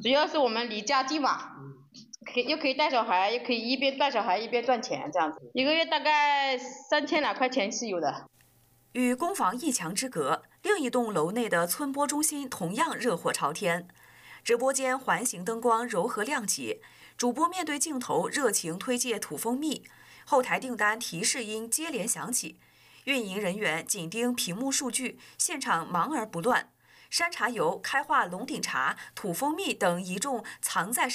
主要是我们离家近嘛，又可以带小孩，又可以一边带小孩一边赚钱，这样子，一个月大概3000来块钱是有的。 与工坊一墙之隔，另一栋楼内的村播中心同样热火朝天。直播间环形灯光柔和亮起，主播面对镜头热情推介土蜂蜜，后台订单提示音接连响起，运营人员紧盯屏幕数据，现场忙而不乱。山茶油、开化龙顶茶、土蜂蜜等一众藏在